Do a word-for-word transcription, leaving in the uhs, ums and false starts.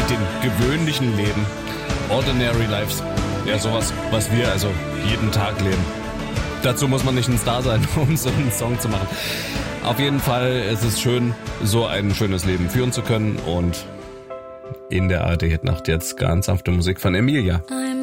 den gewöhnlichen Leben. Ordinary Lives. Ja, sowas, was wir also jeden Tag leben. Dazu muss man nicht ein Star sein, um so einen Song zu machen. Auf jeden Fall ist es schön, so ein schönes Leben führen zu können. Und in der A R D Hitnacht jetzt ganz sanfte Musik von Emilia.